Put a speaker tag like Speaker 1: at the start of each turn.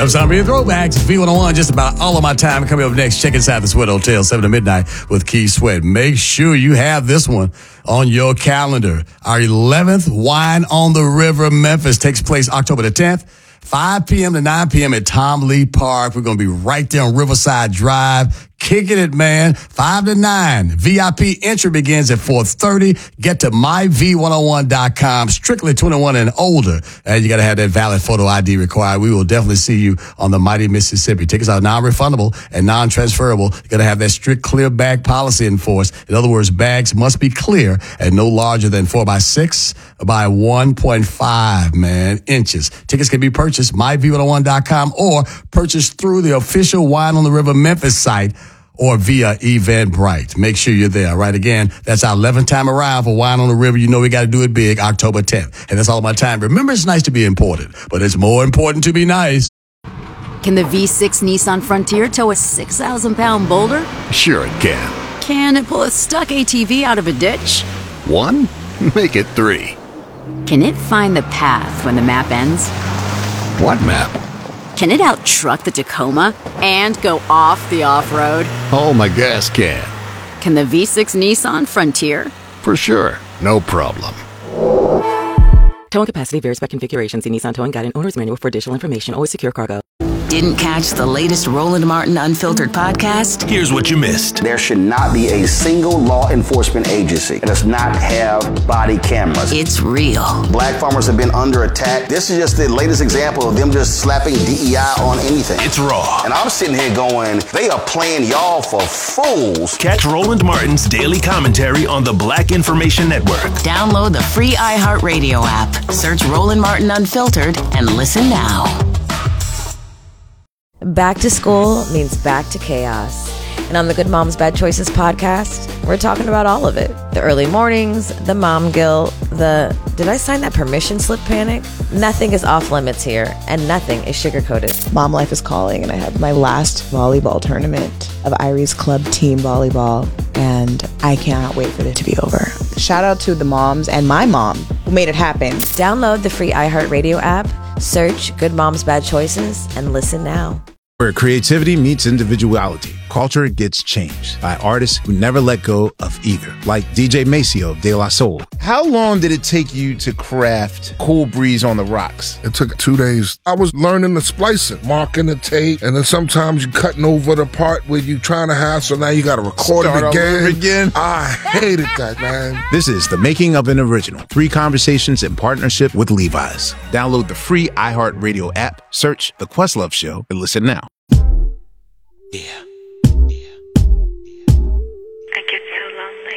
Speaker 1: It's time for your throwbacks. V101, just about all of my time. Coming up next, check inside the Sweat Hotel, 7 to midnight with Keith Sweat. Make sure you have this one on your calendar. Our 11th Wine on the River Memphis takes place October the 10th. 5 p.m. to 9 p.m. at Tom Lee Park. We're going to be right there on Riverside Drive. Kicking it, man. 5 to 9. VIP entry begins at 4:30. Get to myv101.com. Strictly 21 and older. And you got to have that valid photo ID required. We will definitely see you on the mighty Mississippi. Tickets are non-refundable and non-transferable. You got to have that strict clear bag policy enforced. In other words, bags must be clear and no larger than 4x6 by 1.5, inches. Tickets can be purchased myv101.com or purchased through the official Wine on the River Memphis site or via Eventbrite. Make sure you're there, right? Again, that's our 11th time around for Wine on the River. You know we got to do it big, October 10th. And that's all my time. Remember, it's nice to be important, but it's more important to be nice.
Speaker 2: Can the V6 Nissan Frontier tow a 6,000-pound boulder?
Speaker 3: Sure it can.
Speaker 2: Can it pull a stuck ATV out of a ditch?
Speaker 3: 1? Make it 3.
Speaker 2: Can it find the path when the map ends?
Speaker 3: What map?
Speaker 2: Can it out-truck the Tacoma and go off the off-road?
Speaker 3: Oh, my gas can.
Speaker 2: Can the V6 Nissan Frontier?
Speaker 3: For sure. No problem.
Speaker 4: Towing capacity varies by configuration. See Nissan Towing Guide and Owner's Manual for additional information. Always secure cargo.
Speaker 5: Didn't catch the latest Roland Martin Unfiltered podcast?
Speaker 6: Here's what you missed.
Speaker 7: There should not be a single law enforcement agency that does not have body cameras.
Speaker 5: It's real.
Speaker 7: Black farmers have been under attack. This is just the latest example of them just slapping DEI on anything.
Speaker 6: It's raw.
Speaker 7: And I'm sitting here going, they are playing y'all for fools.
Speaker 6: Catch Roland Martin's daily commentary on the Black Information Network.
Speaker 5: Download the free iHeartRadio app. Search Roland Martin Unfiltered and listen now.
Speaker 8: Back to school means back to chaos. And on the Good Moms Bad Choices podcast, we're talking about all of it. The early mornings, the mom guilt, the did I sign that permission slip panic? Nothing is off limits here, and nothing is sugar-coated.
Speaker 9: Mom life is calling, and I have my last volleyball tournament of Irie's Club team volleyball, and I cannot wait for it to be over. Shout out to the moms and my mom who made it happen.
Speaker 8: Download the free iHeartRadio app, search Good Moms Bad Choices, and listen now.
Speaker 10: Where creativity meets individuality, culture gets changed by artists who never let go of either, like DJ Maceo of De La Soul.
Speaker 11: How long did it take you to craft Cool Breeze on the Rocks?
Speaker 12: It took 2 days. I was learning the splicing, marking the tape, and then sometimes you're cutting over the part where you're trying to have, so now you got to record it again. I hated that, man.
Speaker 10: This is the making of an original. 3 conversations in partnership with Levi's. Download the free iHeartRadio app, search The Questlove Show, and listen now.